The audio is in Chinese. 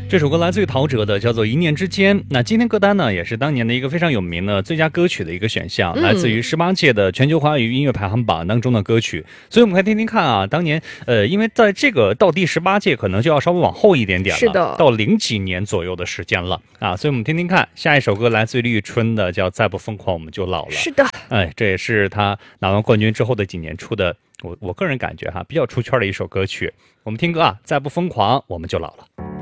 这首歌来自于陶喆的，叫做《一念之间》。那今天歌单呢，也是当年的一个非常有名的最佳歌曲的一个选项，来自于18届的全球华语音乐排行榜当中的歌曲。所以我们可以听听看啊，当年因为在这个到第18届可能就要稍微往后一点点了， 是的， 到00几年左右的时间了啊。所以我们听听看，下一首歌来自于李宇春的，叫《再不疯狂我们就老了》。 是的， 这也是他拿完冠军之后的几年出的，我个人感觉比较出圈的一首歌曲。我们听歌啊，再不疯狂我们就老了。